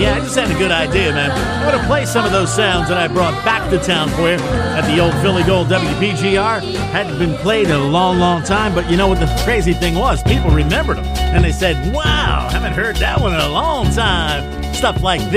Yeah, I just had a good idea, man. I'm going to play some of those sounds that I brought back to town for you at the old Philly Gold WPGR. Hadn't been played in a long, long time, but you know what the crazy thing was? People remembered them, and they said, wow, haven't heard that one in a long time. Stuff like this.